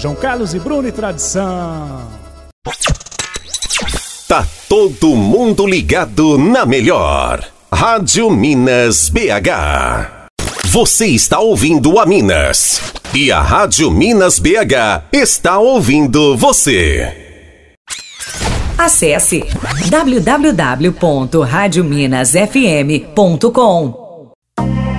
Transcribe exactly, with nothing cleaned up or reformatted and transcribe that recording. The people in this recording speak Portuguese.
João Carlos e Bruno e tradição. Tá todo mundo ligado na melhor. Rádio Minas B H. Você está ouvindo a Minas. E a Rádio Minas B H está ouvindo você. Acesse w w w ponto rádio minas f m ponto com.